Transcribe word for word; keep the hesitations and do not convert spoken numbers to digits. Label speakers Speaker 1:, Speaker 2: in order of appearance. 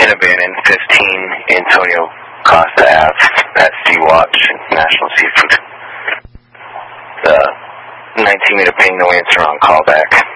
Speaker 1: ten abandoned, fifteen Antonio Costa Ave at Sea-Watch National Seafood. The nineteen meter ping, no answer on callback.